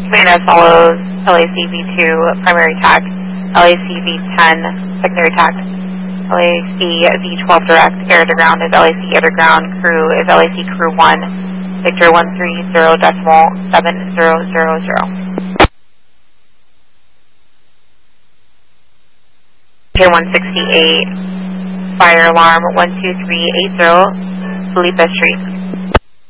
Command as follows: LAC V2 primary TAC, LAC V10 secondary TAC, LAC V12 direct air to ground is LAC air to ground, crew is LAC crew 1, Victor 130.700. Pier 168, fire alarm 12380, Felipe Street.